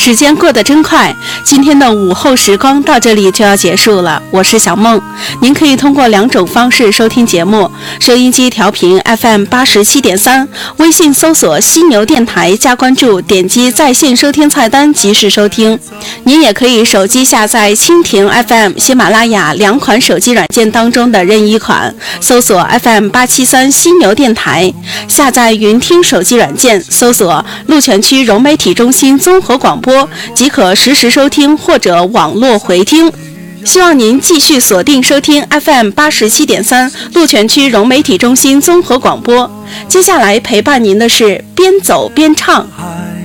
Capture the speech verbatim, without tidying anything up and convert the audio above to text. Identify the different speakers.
Speaker 1: 时间过得真快，今天的午后时光到这里就要结束了。我是小梦，您可以通过两种方式收听节目：收音机调频 F M 八十七点三，微信搜索犀牛电台加关注，点击在线收听菜单及时收听。您也可以手机下载蜻蜓 F M、喜马拉雅两款手机软件当中的任意款，搜索 F M 八七三犀牛电台，下载云听手机软件，搜索鹿泉区融媒体中心综合广播，即可实时收听或者网络回听。希望您继续锁定收听 F M 八十七点三鹿泉区融媒体中心综合广播。接下来陪伴您的是边走边唱。